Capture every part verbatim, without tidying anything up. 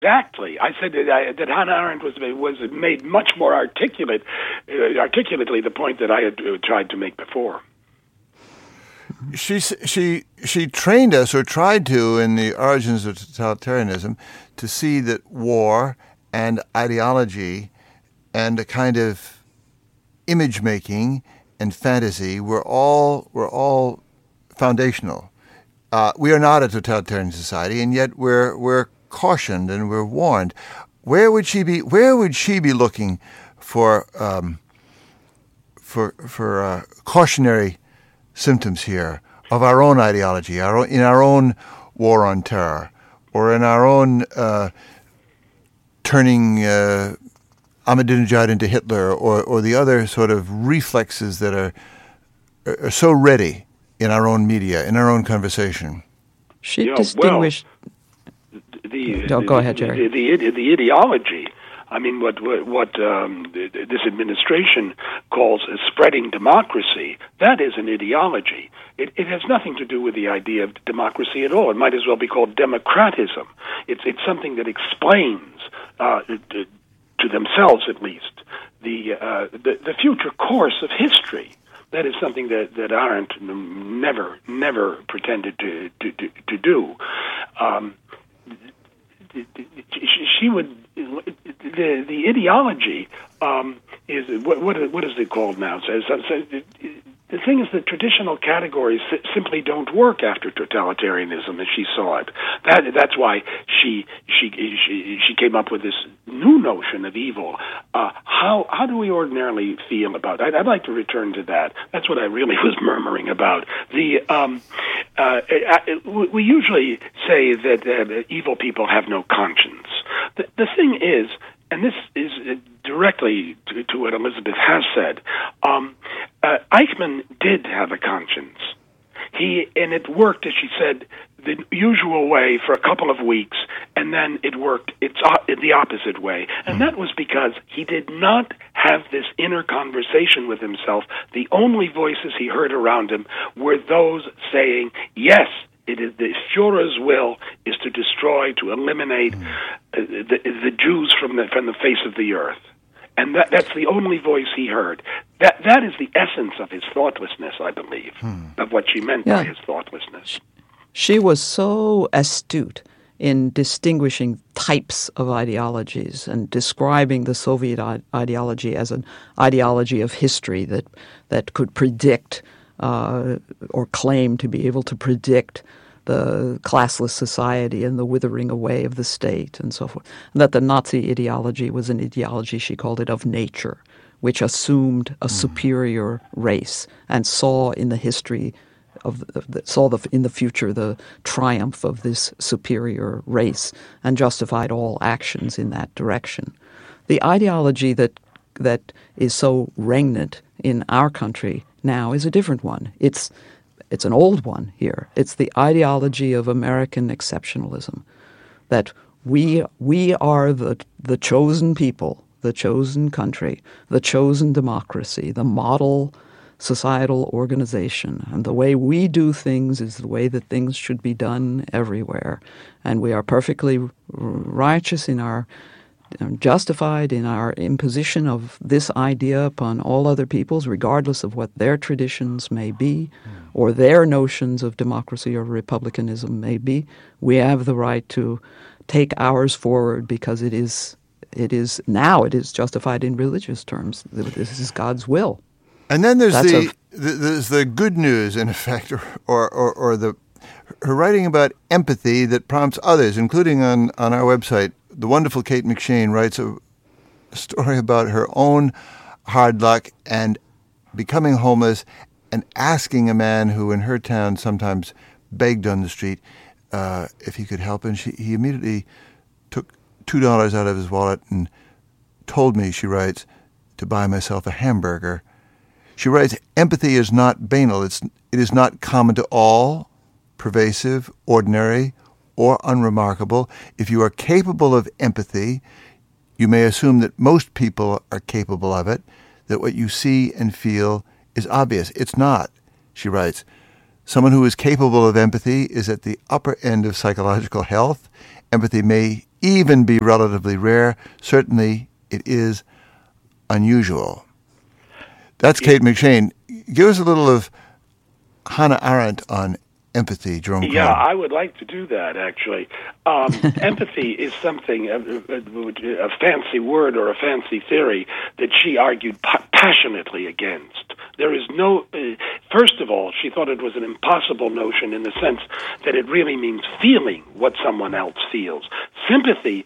Exactly. I said that, I, that Hannah Arendt was was made much more articulate, uh, articulately the point that I had uh, tried to make before. She she she trained us, or tried to, in the origins of totalitarianism, to see that war and ideology and a kind of image making and fantasy were all were all foundational. Uh, we are not a totalitarian society, and yet we're we're cautioned and we're warned. Where would she be? Where would she be looking for um, for for uh, cautionary symptoms here of our own ideology, our own, in our own war on terror, or in our own uh, turning uh, Ahmadinejad into Hitler, or or the other sort of reflexes that are are so ready in our own media, in our own conversation? She yeah, distinguished. Well, the, no, the, go ahead, Jerry. The, the, the ideology. I mean, what what, what um, this administration calls a spreading democracy, that is an ideology. It, it has nothing to do with the idea of democracy at all. It might as well be called democratism. It's it's something that explains, uh, to themselves at least, the, uh, the the future course of history. That is something that, that Arendt never, never pretended to to, to, to do. Um, she would the the ideology um, is what what what is it called now? So, so, so, the thing is that traditional categories simply don't work after totalitarianism as she saw it. That that's why she she she she came up with this new notion of evil. Uh, how how do we ordinarily feel about it? I'd, I'd like to return to that. That's what I really was murmuring about. The um, uh, we usually say that uh, evil people have no conscience. The, the thing is, and this is directly to, to what Elizabeth has said, um, uh, Eichmann did have a conscience. He and it worked, as she said, the usual way for a couple of weeks, and then it worked it's uh, the opposite way. And that was because he did not have this inner conversation with himself. The only voices he heard around him were those saying, yes, it is the Führer's will is to destroy, to eliminate uh, the, the Jews from the from the face of the earth. And that, that's the only voice he heard. That that is the essence of his thoughtlessness, I believe, hmm. of what she meant yeah. by his thoughtlessness. She was so astute in distinguishing types of ideologies and describing the Soviet ideology as an ideology of history that that could predict uh, or claim to be able to predict the classless society and the withering away of the state and so forth. And that the Nazi ideology was an ideology, she called it, of nature, which assumed a mm. superior race and saw in the history of the, saw the, in the future the triumph of this superior race and justified all actions in that direction. The ideology that that is so regnant in our country now is a different one. It's It's an old one here. It's the ideology of American exceptionalism, that we we are the the chosen people, the chosen country, the chosen democracy, the model societal organization, and the way we do things is the way that things should be done everywhere, and we are perfectly righteous in our justified in our imposition of this idea upon all other peoples, regardless of what their traditions may be or their notions of democracy or republicanism may be. We have the right to take ours forward because it is, it is now it is justified in religious terms. This is God's will. And then there's That's the, a, the there's the good news, in effect, or, or, or the her writing about empathy that prompts others, including on, on our website. The wonderful Kate McShane writes a story about her own hard luck and becoming homeless and asking a man who in her town sometimes begged on the street uh, if he could help. And she, he immediately took two dollars out of his wallet and told me, she writes, to buy myself a hamburger. She writes, empathy is not banal. It's, it is not common to all, pervasive, ordinary, or unremarkable. If you are capable of empathy, you may assume that most people are capable of it, that what you see and feel is obvious. It's not, she writes. Someone who is capable of empathy is at the upper end of psychological health. Empathy may even be relatively rare. Certainly, it is unusual. That's Kate McShane. Give us a little of Hannah Arendt on empathy, Jerome Cohen. Yeah, I would like to do that, actually. Um, empathy is something, a, a, a fancy word or a fancy theory that she argued pa- passionately against. There is no, uh, first of all, she thought it was an impossible notion in the sense that it really means feeling what someone else feels. Sympathy,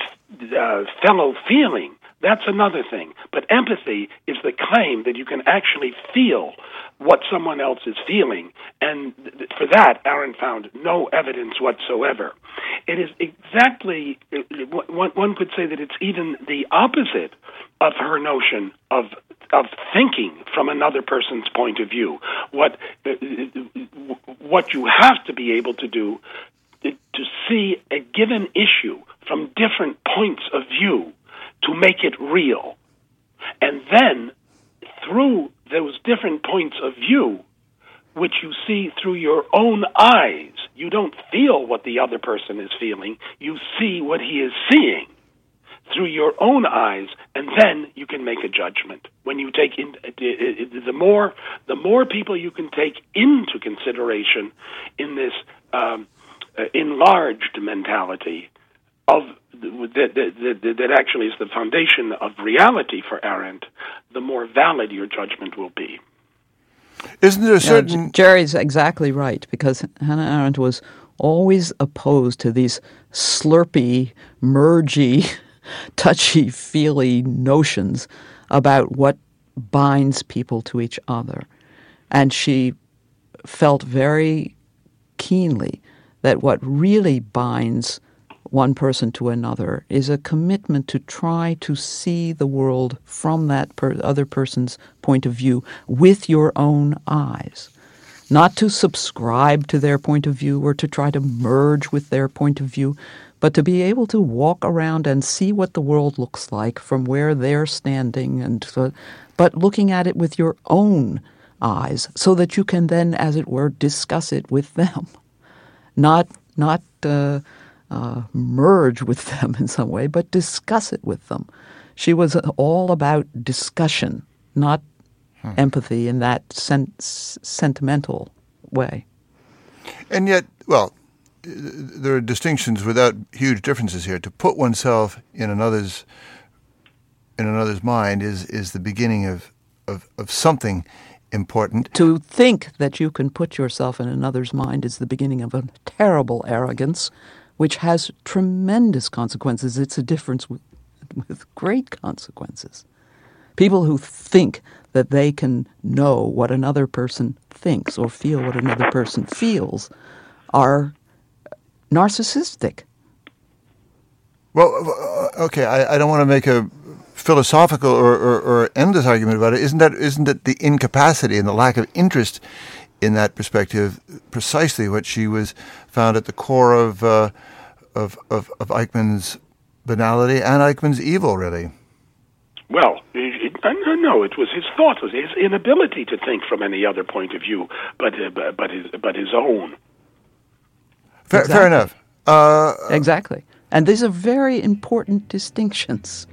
uh, fellow feeling, that's another thing. But empathy is the claim that you can actually feel what someone else is feeling. And th- for that, Arendt found no evidence whatsoever. It is exactly, one, one could say that it's even the opposite of her notion of of thinking from another person's point of view. What uh, what you have to be able to do to see a given issue from different points of view to make it real. And then, through those different points of view, which you see through your own eyes, you don't feel what the other person is feeling, you see what he is seeing through your own eyes, and then you can make a judgment. When you take in, the more the more people you can take into consideration in this um, enlarged mentality of that, that, that actually is the foundation of reality for Arendt, the more valid your judgment will be. Isn't there a certain... Yeah, Jerry's exactly right, because Hannah Arendt was always opposed to these slurpy, mergy, touchy-feely notions about what binds people to each other. And she felt very keenly that what really binds one person to another is a commitment to try to see the world from that per- other person's point of view with your own eyes. Not to subscribe to their point of view or to try to merge with their point of view, but to be able to walk around and see what the world looks like from where they're standing, and uh, but looking at it with your own eyes so that you can then, as it were, discuss it with them. Not, not... Uh, Uh, merge with them in some way, but discuss it with them. She was all about discussion, not hmm. empathy in that sen- sentimental way. And yet, well, there are distinctions without huge differences here. To put oneself in another's in another's mind is is the beginning of, of, of something important. To think that you can put yourself in another's mind is the beginning of a terrible arrogance, which has tremendous consequences. It's a difference with, with great consequences. People who think that they can know what another person thinks or feel what another person feels are narcissistic. Well, okay, I, I don't want to make a philosophical or, or, or endless argument about it. Isn't that isn't that the incapacity and the lack of interest in that perspective precisely what she was found at the core of uh, of, of of Eichmann's banality and Eichmann's evil, really? Well, it, it, no, it was his thought, it was his inability to think from any other point of view but uh, but his but his own. Fair, exactly. fair enough. Uh, exactly, and these are very important distinctions.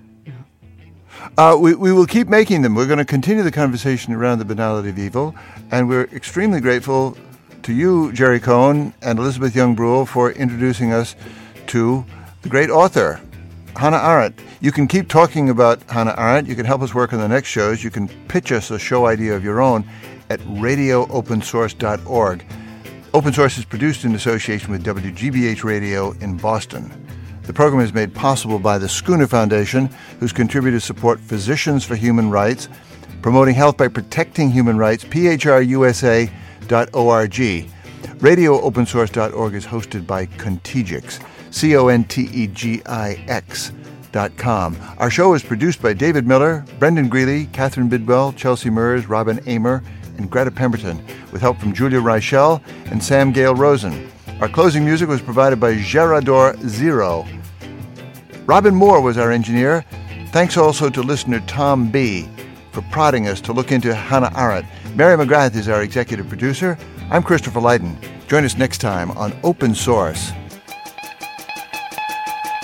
Uh, we, we will keep making them. We're going to continue the conversation around the banality of evil, and we're extremely grateful to you, Jerry Cohen, and Elizabeth Young Brule for introducing us to the great author, Hannah Arendt. You can keep talking about Hannah Arendt. You can help us work on the next shows. You can pitch us a show idea of your own at radio open source dot org. Open Source is produced in association with W G B H Radio in Boston. The program is made possible by the Schooner Foundation, whose contributors support Physicians for Human Rights, promoting health by protecting human rights, p h r u s a dot org. radio open source dot org is hosted by Contegix, C O N T E G I X dot com. Our show is produced by David Miller, Brendan Greeley, Catherine Bidwell, Chelsea Mers, Robin Amer, and Greta Pemberton, with help from Julia Reichel and Sam Gale Rosen. Our closing music was provided by Gerador Zero. Robin Moore was our engineer. Thanks also to listener Tom B. for prodding us to look into Hannah Arendt. Mary McGrath is our executive producer. I'm Christopher Lydon. Join us next time on Open Source.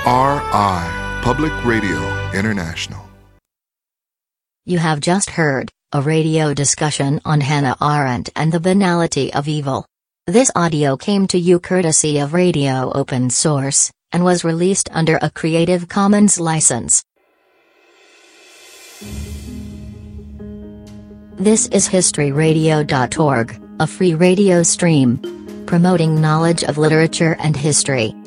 R I, Public Radio International. You have just heard a radio discussion on Hannah Arendt and the banality of evil. This audio came to you courtesy of Radio Open Source, and was released under a Creative Commons license. This is history radio dot org, a free radio stream promoting knowledge of literature and history.